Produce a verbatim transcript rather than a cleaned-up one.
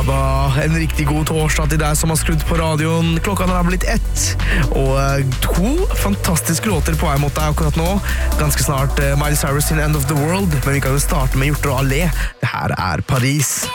da, en riktig god torsdag til deg som har skrudd på radioen. Klokka har blitt ett, og to fantastiske låter på vei mot deg akkurat nå. Ganske snart uh, Miley Cyrus sin End of the World, men vi kan jo starte med Hjorter og Allé. Det her er Paris.